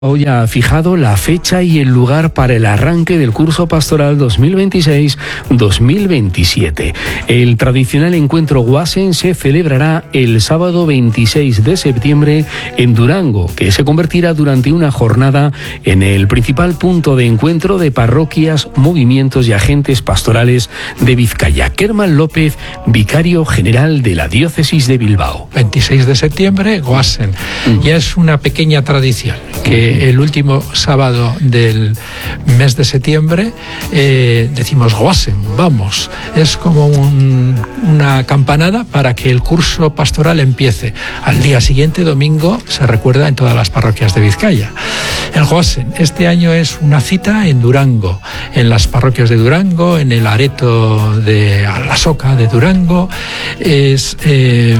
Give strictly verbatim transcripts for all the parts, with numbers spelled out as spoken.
Hoy ha fijado la fecha y el lugar para el arranque del curso pastoral dos mil veintiséis dos mil veintisiete. El tradicional encuentro Guasen se celebrará el sábado veintiséis de septiembre en Durango, que se convertirá durante una jornada en el principal punto de encuentro de parroquias, movimientos y agentes pastorales de Vizcaya. Kerman López, vicario general de la diócesis de Bilbao. veintiséis de septiembre, Guasen. Mm. Ya es una pequeña tradición que el último sábado del mes de septiembre eh, decimos Guasen, vamos. Es como un, una campanada para que el curso pastoral empiece. Al día siguiente, domingo, se recuerda en todas las parroquias de Vizcaya. El Guasen, este año es una cita en Durango, en las parroquias de Durango, en el areto de la Soca de Durango. Es eh,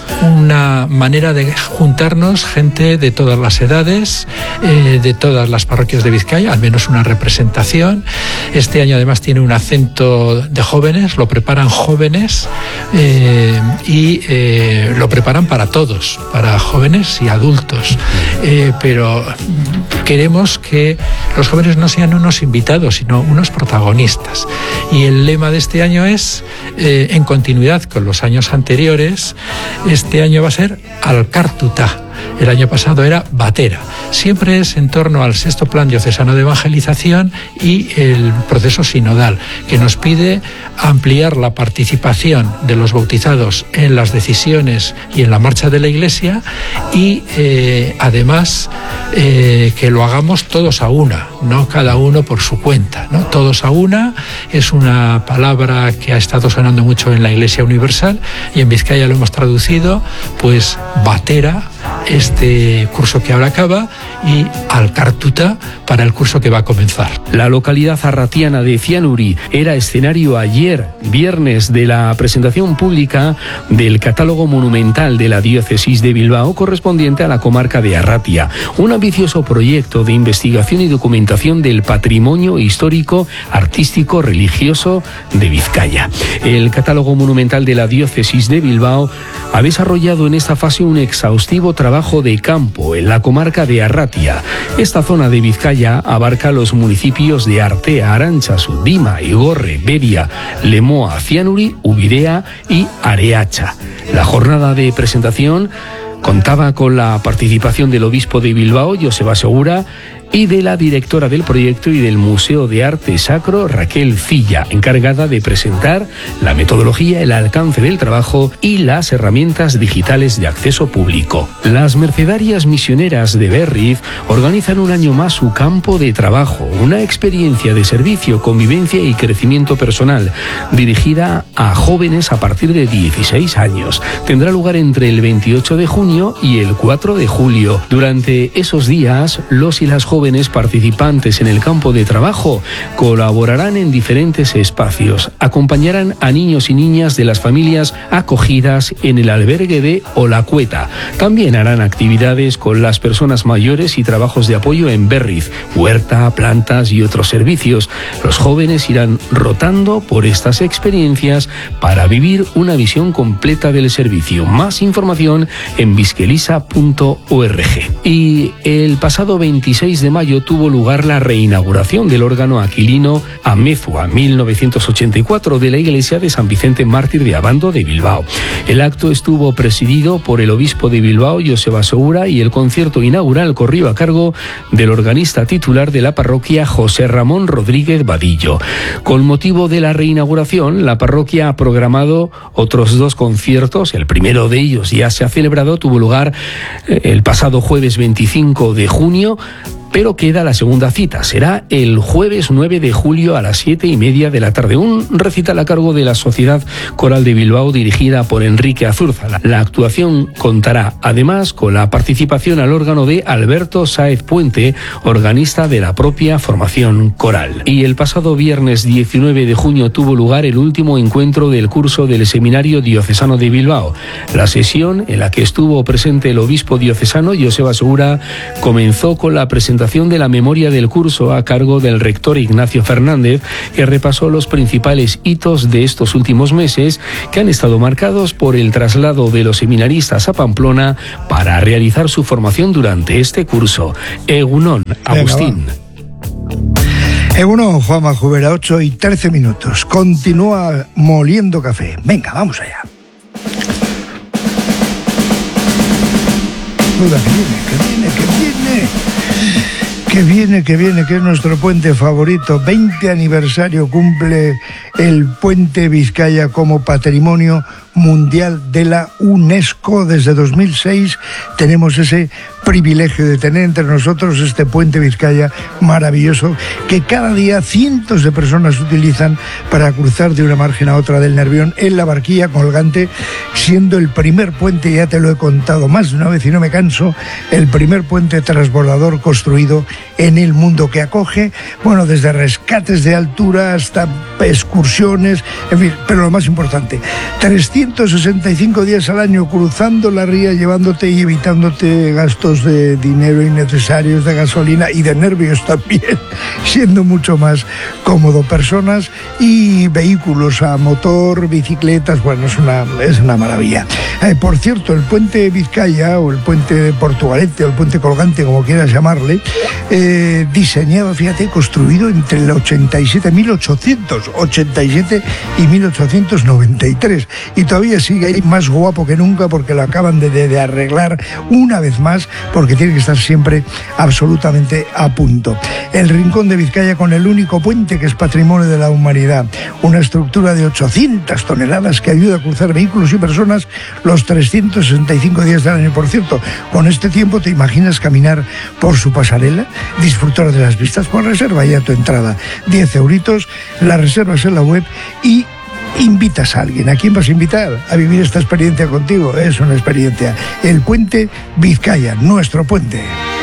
una manera de juntarnos gente de todas las edades, eh, de todas las parroquias de Vizcaya, al menos una representación. Este año además tiene un acento de jóvenes, lo preparan jóvenes eh, y eh, lo preparan para todos, para jóvenes y adultos. Eh, pero queremos que los jóvenes no sean unos invitados, sino unos protagonistas. Y el lema de este año es, eh, en continuidad con los años anteriores, este año va a ser Alkartuta. El año pasado era Batera. Siempre es en torno al sexto plan diocesano de evangelización y el proceso sinodal, que nos pide ampliar la participación de los bautizados en las decisiones y en la marcha de la Iglesia y eh, además eh, que lo hagamos todos a una, no cada uno por su cuenta, ¿no? Todos a una es una palabra que ha estado sonando mucho en la Iglesia Universal y en Vizcaya lo hemos traducido, pues Batera, este curso que ahora acaba, y Alkartuta para el curso que va a comenzar. La localidad arratiana de Cianuri era escenario ayer, viernes, de la presentación pública del catálogo monumental de la diócesis de Bilbao correspondiente a la comarca de Arratia, un ambicioso proyecto de investigación y documentación del patrimonio histórico, artístico, religioso de Vizcaya. El catálogo monumental de la diócesis de Bilbao ha desarrollado en esta fase un exhaustivo trabajo de campo en la comarca de Arratia. Esta zona de Vizcaya abarca los municipios de Artea, Arantzazu, Dima, Igorre, Beria, Lemoa, Cianuri, Ubidea y Areacha. La jornada de presentación contaba con la participación del obispo de Bilbao, Joseba Segura, y de la directora del proyecto y del Museo de Arte Sacro, Raquel Filla, encargada de presentar la metodología, el alcance del trabajo y las herramientas digitales de acceso público. Las mercedarias misioneras de Berriz organizan un año más su campo de trabajo, una experiencia de servicio, convivencia y crecimiento personal, dirigida a jóvenes a partir de dieciséis años. Tendrá lugar entre el veintiocho de junio y el cuatro de julio. Durante esos días, los y las jóvenes participantes en el campo de trabajo colaborarán en diferentes espacios, acompañarán a niños y niñas de las familias acogidas en el albergue de Olacueta. También harán actividades con las personas mayores y trabajos de apoyo en Berriz, huerta, plantas y otros servicios. Los jóvenes irán rotando por estas experiencias para vivir una visión completa del servicio. Más información en bizkelisa punto org. Y el pasado veintiséis de mayo tuvo lugar la reinauguración del órgano aquilino Amezua mil novecientos ochenta y cuatro de la iglesia de San Vicente Mártir de Abando de Bilbao. El acto estuvo presidido por el obispo de Bilbao, Joseba Segura, y el concierto inaugural corrió a cargo del organista titular de la parroquia, José Ramón Rodríguez Vadillo. Con motivo de la reinauguración, la parroquia ha programado otros dos conciertos. El primero de ellos ya se ha celebrado, tuvo lugar el pasado jueves veinticinco de junio, pero queda la segunda cita. Será el jueves nueve de julio a las siete y media de la tarde. Un recital a cargo de la Sociedad Coral de Bilbao dirigida por Enrique Azúrzala. La actuación contará además con la participación al órgano de Alberto Sáez Puente, organista de la propia formación coral. Y el pasado viernes diecinueve de junio tuvo lugar el último encuentro del curso del Seminario Diocesano de Bilbao. La sesión, en la que estuvo presente el obispo diocesano Joseba Segura, comenzó con la presentación presentación de la memoria del curso a cargo del rector Ignacio Fernández, que repasó los principales hitos de estos últimos meses que han estado marcados por el traslado de los seminaristas a Pamplona para realizar su formación durante este curso. Egunon, Agustín. Egunon, Juanma Jubera, ocho y trece minutos. Continúa moliendo café. Venga, vamos allá. Duda, que viene, que viene, que viene. Que viene, que viene, que es nuestro puente favorito. veinte aniversario cumple el puente Vizcaya como Patrimonio Mundial de la UNESCO. Desde dos mil seis tenemos ese privilegio de tener entre nosotros este puente Vizcaya maravilloso que cada día cientos de personas utilizan para cruzar de una margen a otra del Nervión en la barquilla colgante, siendo el primer puente, ya te lo he contado más de una vez y no me canso, el primer puente transbordador construido en el mundo, que acoge, bueno, desde rescates de altura hasta excursiones, en fin, pero lo más importante, trescientos sesenta y cinco días al año cruzando la ría, llevándote y evitándote gastos de dinero innecesarios, de gasolina y de nervios también, siendo mucho más cómodo. Personas y vehículos a motor, bicicletas, bueno, es una, es una maravilla. Eh, por cierto, el puente Vizcaya, o el puente de Portugalete, o el puente colgante, como quieras llamarle, eh, diseñado, fíjate, construido entre el ochenta y siete, mil ochocientos ochenta y siete y mil ochocientos noventa y tres, y todavía sigue ahí más guapo que nunca, porque lo acaban de, de, de arreglar una vez más, porque tiene que estar siempre absolutamente a punto. El Rincón de Vizcaya, con el único puente que es patrimonio de la humanidad, una estructura de ochocientas toneladas que ayuda a cruzar vehículos y personas los trescientos sesenta y cinco días del año. Por cierto, con este tiempo, ¿te imaginas caminar por su pasarela, disfrutar de las vistas? Pues reserva ya tu entrada, diez euritos, la reservas en la web y invitas a alguien. ¿A quién vas a invitar a vivir esta experiencia contigo? Es una experiencia. El puente Vizcaya, nuestro puente.